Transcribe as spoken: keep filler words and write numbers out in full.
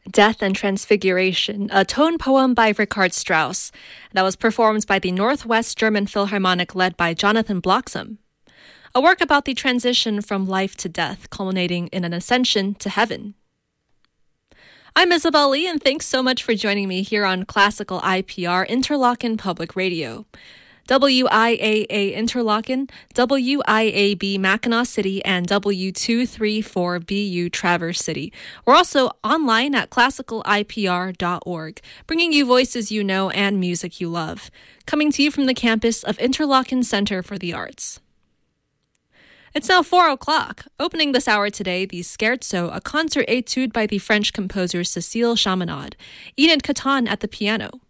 Death and Transfiguration, a tone poem by Richard Strauss that was performed by the Northwest German Philharmonic led by Jonathan Bloxam. A work about the transition from life to death, culminating in an ascension to heaven. I'm Isabel Lee, and thanks so much for joining me here on Classical I P R Interlochen Public Radio. W I A A Interlochen, W I A B Mackinac City, and W two three four B U Traverse City. We're also online at classical I P R dot org, bringing you voices you know and music you love. Coming to you from the campus of Interlochen Center for the Arts. It's now four o'clock. Opening this hour today, the Scherzo, a concert etude by the French composer Cécile Chaminade. Enid Catan at the piano.